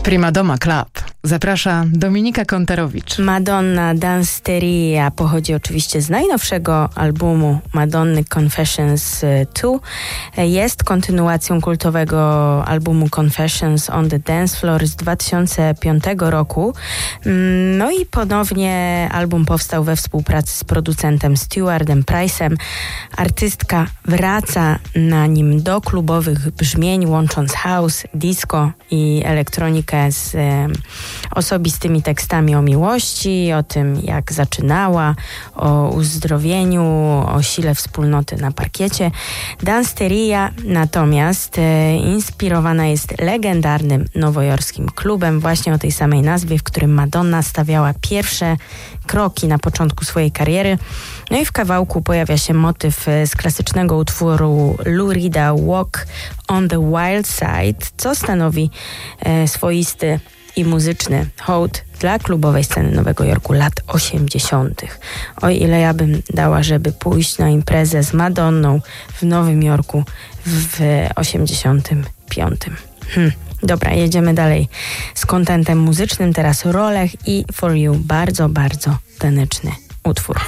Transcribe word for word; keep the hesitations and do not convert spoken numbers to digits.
Prima Doma Club. Zaprasza Dominika Kontarowicz. Madonna Danceteria pochodzi oczywiście z najnowszego albumu Madonny Confessions dwa. Jest kontynuacją kultowego albumu Confessions on the Dance Floor z dwa tysiące piątego roku. No i ponownie album powstał we współpracy z producentem Stewardem Price'em. Artystka wraca na nim do klubowych brzmień, łącząc house, disco i elektronikę z e, osobistymi tekstami o miłości, o tym, jak zaczynała, o uzdrowieniu, o sile wspólnoty na parkiecie. Danceteria natomiast e, inspirowana jest legendarnym nowojorskim klubem, właśnie o tej samej nazwie, w którym Madonna stawiała pierwsze kroki na początku swojej kariery. No i w kawałku pojawia się motyw z klasycznego utworu Lou Reeda Walk on the Wild Side, co stanowi e, swoisty i muzyczny hołd dla klubowej sceny Nowego Jorku lat osiemdziesiątych. O ile ja bym dała, żeby pójść na imprezę z Madonną w Nowym Jorku w osiemdziesiątym piątym. Hm. Dobra, jedziemy dalej z kontentem muzycznym. Teraz Rolech i For You. Bardzo, bardzo taneczny utwór.